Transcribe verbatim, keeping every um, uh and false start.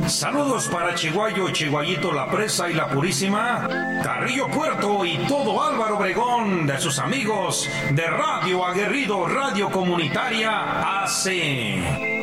Saludos para Chihuahua, Chihuayito, La Presa y La Purísima, Carrillo Puerto y todo Álvaro Obregón, de sus amigos de Radio Aguerrido, Radio Comunitaria A C.